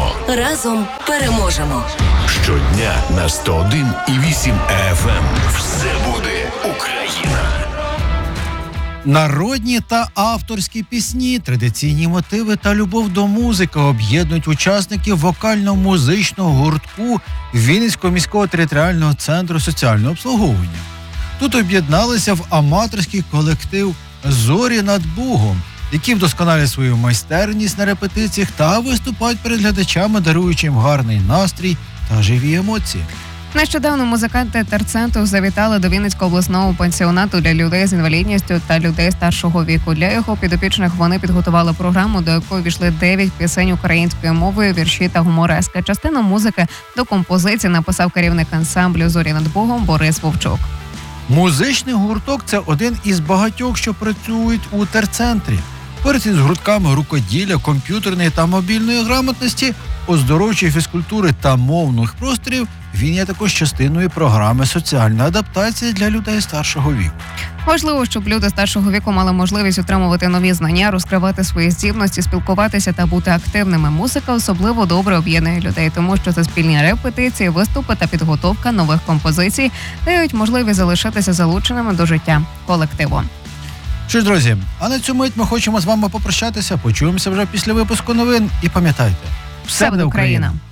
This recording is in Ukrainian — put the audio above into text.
Разом переможемо. Щодня на 101,8 FM. Все буде Україна. Народні та авторські пісні, традиційні мотиви та любов до музики об'єднують учасників вокально-музичного гуртку Вінницького міського територіального центру соціального обслуговування. Тут об'єдналися в аматорський колектив «Зорі над Бугом», які вдосконалюють свою майстерність на репетиціях та виступають перед глядачами, даруючи їм гарний настрій та живі емоції. Нещодавно музиканти терцентру завітали до Вінницького обласного пансіонату для людей з інвалідністю та людей старшого віку. Для його підопічних вони підготували програму, до якої війшли 9 пісень українською мовою, вірші та гуморески. Частину музики до композиції написав керівник ансамблю «Зорі над Богом» Борис Вовчук. Музичний гурток – це один із багатьох, що працюють у терцентрі. Поряд із гуртками рукоділля, комп'ютерної та мобільної грамотності, оздоровчої фізкультури та мовних просторів, він є також частиною програми соціальної адаптації для людей старшого віку. Важливо, щоб люди старшого віку мали можливість отримувати нові знання, розкривати свої здібності, спілкуватися та бути активними. Музика особливо добре об'єднує людей, тому що це спільні репетиції, виступи та підготовка нових композицій дають можливість залишатися залученими до життя колективу. Що ж, друзі, а на цю мить ми хочемо з вами попрощатися. Почуємося вже після випуску новин. І пам'ятайте, все буде Україна!